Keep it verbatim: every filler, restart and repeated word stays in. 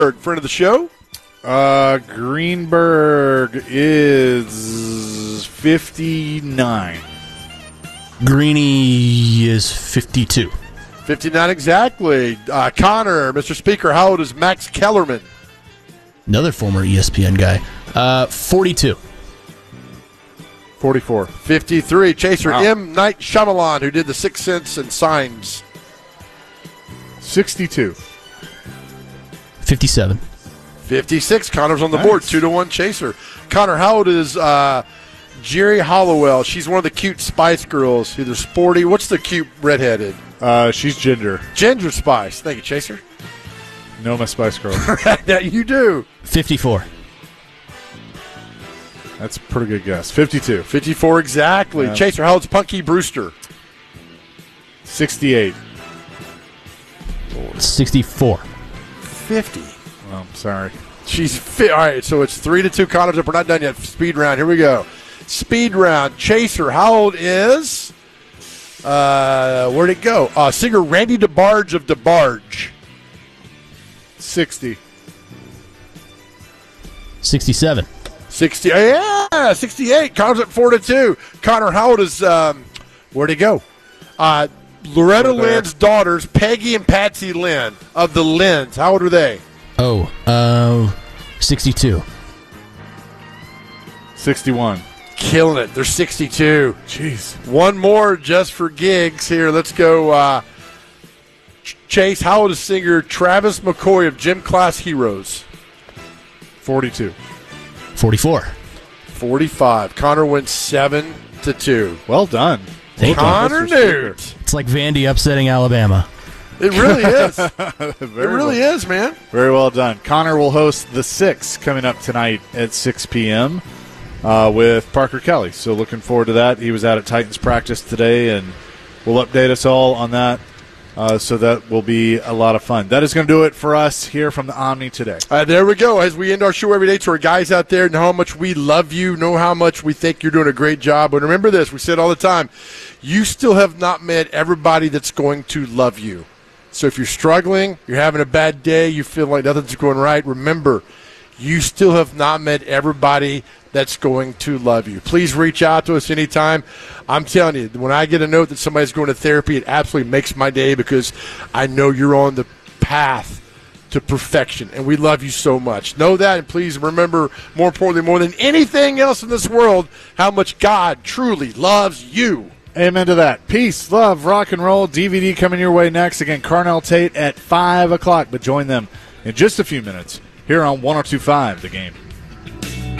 Friend of the show. Uh, Greenberg is fifty-nine. Greeny is fifty-two. fifty-nine exactly. Uh, Connor, Mister Speaker, how old is Max Kellerman? Another former E S P N guy. Uh, forty-two. forty-four. fifty-three. Chaser, Wow. M. Night Shyamalan, who did The Sixth Sense and Signs. sixty-two. fifty-seven. fifty-six. Connor's on the Nice. board. Two to one Chaser. Connor, how old is uh, Jerry Hollowell? She's one of the cute Spice Girls. Either sporty. What's the cute redheaded? Uh, she's Ginger. Ginger Spice. Thank you, Chaser. Noma Spice Girl. That you do. fifty-four. That's a pretty good guess. fifty-two. fifty-four exactly. Yeah. Chaser, how old's Punky Brewster? sixty-eight. sixty-four. fifty. Well, sorry. She's fi- all right. So it's three to two. Connor's up. We're not done yet. Speed round. Here we go. Speed round. Chaser. How old is? Uh, where'd it go? Uh, singer Randy DeBarge of DeBarge. sixty. sixty-seven. Sixty. Yeah, sixty-eight. Connor's at four to two. Connor, how old is? Um, where'd it go? Uh, Loretta Over there. Lynn's daughters, Peggy and Patsy Lynn of the Lynn's. How old are they? Oh, uh, sixty-two. sixty-one. Killing it. They're sixty-two. Jeez. One more just for gigs here. Let's go. Uh, Ch- Chase, how old is singer Travis McCoy of Gym Class Heroes? forty-two. forty-four. forty-five. Connor wins seven to two. Well done. Thank you. Connor Mister Speaker. Newt. It's like Vandy upsetting Alabama. It really is. It Very really well, is, man. Very well done. Connor will host The Six coming up tonight at six p.m. Uh, with Parker Kelly. So looking forward to that. He was out at Titans practice today, and will update us all on that. Uh, so that will be a lot of fun. That is going to do it for us here from the Omni today. Uh, there we go. As we end our show every day to our guys out there, know how much we love you, know how much we think you're doing a great job. But remember this, we say it all the time, you still have not met everybody that's going to love you. So if you're struggling, you're having a bad day, you feel like nothing's going right, remember, you still have not met everybody that's going to love you. Please reach out to us anytime. I'm telling you, when I get a note that somebody's going to therapy, it absolutely makes my day because I know you're on the path to perfection, and we love you so much. Know that, and please remember, more importantly, more than anything else in this world, how much God truly loves you. Amen to that. Peace, love, rock and roll. D V D coming your way next. Again, Carnell Tate at five o'clock, but join them in just a few minutes here on one oh two point five The Game.